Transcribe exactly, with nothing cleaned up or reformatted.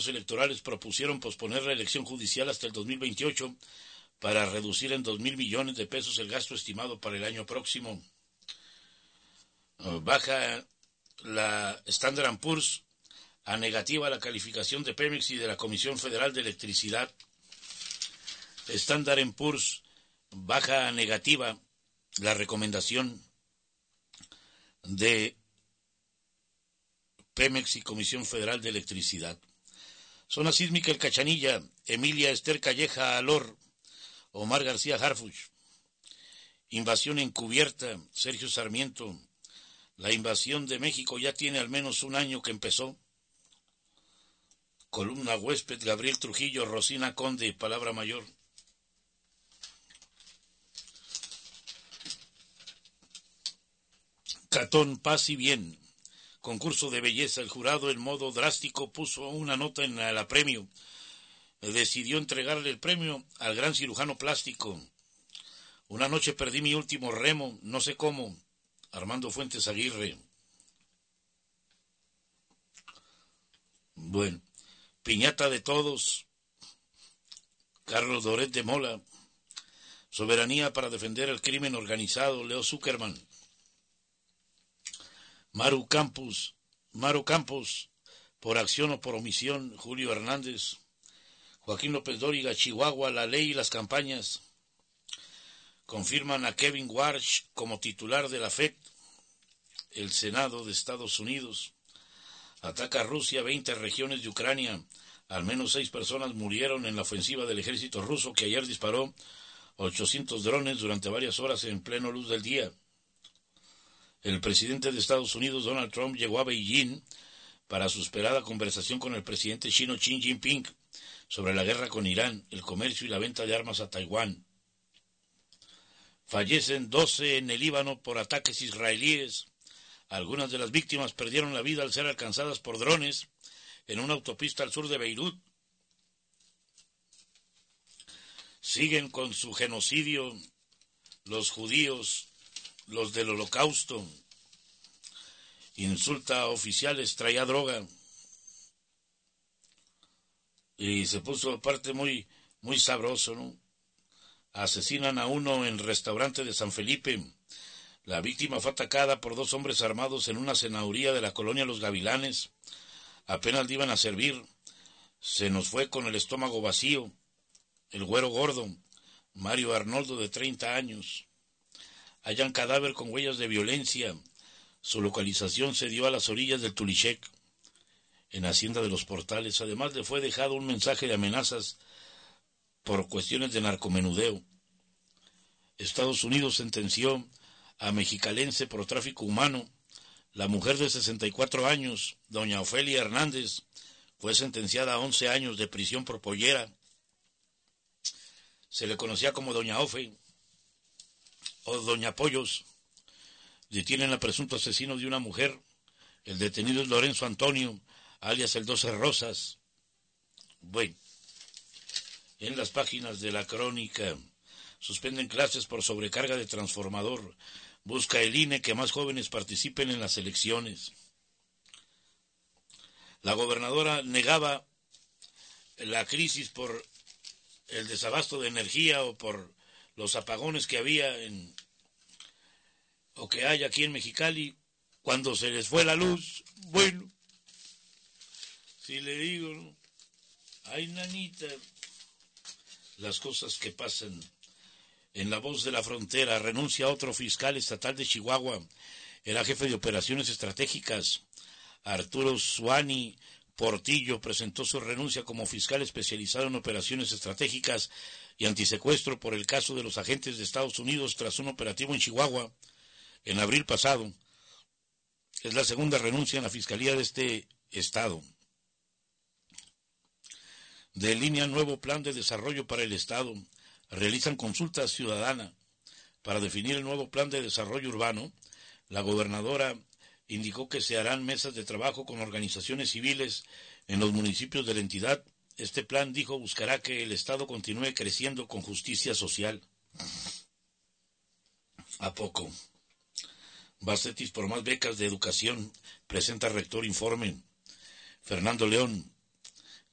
electorales propusieron posponer la elección judicial hasta el dos mil veintiocho para reducir en dos mil millones de pesos el gasto estimado para el año próximo. Baja la Standard and Poor's a negativa la calificación de Pemex y de la Comisión Federal de Electricidad. Standard and Poor's baja a negativa la recomendación de Pemex y Comisión Federal de Electricidad. Zona sísmica El Cachanilla, Emilia Esther Calleja Alor, Omar García Harfuch. Invasión encubierta, Sergio Sarmiento. La invasión de México ya tiene al menos un año que empezó. Columna Huésped, Gabriel Trujillo, Rosina Conde, Palabra Mayor. Catón, Paz y Bien. Concurso de belleza. El jurado en modo drástico puso una nota en el apremio. Decidió entregarle el premio al gran cirujano plástico. Una noche perdí mi último remo, no sé cómo. Armando Fuentes Aguirre. Bueno, piñata de todos. Carlos Doret de Mola. Soberanía para defender el crimen organizado. Leo Zuckerman. Maru Campos, Maru Campos, por acción o por omisión, Julio Hernández. Joaquín López Dóriga, Chihuahua, la ley y las campañas. Confirman a Kevin Warsh como titular de la F E D. El Senado de Estados Unidos. Ataca a Rusia veinte regiones de Ucrania. Al menos seis personas murieron en la ofensiva del ejército ruso que ayer disparó ochocientos drones durante varias horas en pleno luz del día. El presidente de Estados Unidos, Donald Trump, llegó a Beijing para su esperada conversación con el presidente chino Xi Jinping sobre la guerra con Irán, el comercio y la venta de armas a Taiwán. Fallecen doce en el Líbano por ataques israelíes. Algunas de las víctimas perdieron la vida al ser alcanzadas por drones en una autopista al sur de Beirut. Siguen con su genocidio los judíos, los del Holocausto. Insulta a oficiales, traía droga. Y se puso aparte muy, muy sabroso, ¿no? Asesinan a uno en restaurante de San Felipe. La víctima fue atacada por dos hombres armados en una cenaduría de la colonia Los Gavilanes. Apenas le iban a servir. Se nos fue con el estómago vacío. El güero gordo, Mario Arnoldo, de treinta años. Hallan cadáver con huellas de violencia. Su localización se dio a las orillas del Tulichec, en Hacienda de los Portales. Además le fue dejado un mensaje de amenazas por cuestiones de narcomenudeo. Estados Unidos sentenció a mexicalense por tráfico humano. La mujer de sesenta y cuatro años, doña Ofelia Hernández, fue sentenciada a once años de prisión por pollera. Se le conocía como doña Ofe o doña Pollos. Detienen al presunto asesino de una mujer. El detenido es Lorenzo Antonio, alias el Doce Rosas. Bueno, en las páginas de la crónica, suspenden clases por sobrecarga de transformador. Busca el I N E que más jóvenes participen en las elecciones. La gobernadora negaba la crisis por el desabasto de energía o por los apagones que había en o que hay aquí en Mexicali. Cuando se les fue la luz, bueno, si le digo, ¿no? Ay, nanita, las cosas que pasan. En La Voz de la Frontera, renuncia a otro fiscal estatal de Chihuahua. Era jefe de operaciones estratégicas. Arturo Suani Portillo presentó su renuncia como fiscal especializado en operaciones estratégicas y antisecuestro por el caso de los agentes de Estados Unidos tras un operativo en Chihuahua en abril pasado. Es la segunda renuncia en la fiscalía de este estado. Delinean nuevo plan de desarrollo para el estado. Realizan consulta ciudadana para definir el nuevo plan de desarrollo urbano. La gobernadora indicó que se harán mesas de trabajo con organizaciones civiles en los municipios de la entidad. Este plan, dijo, buscará que el Estado continúe creciendo con justicia social. ¿A poco? Bacetis por más becas de educación. Presenta rector informe. Fernando León.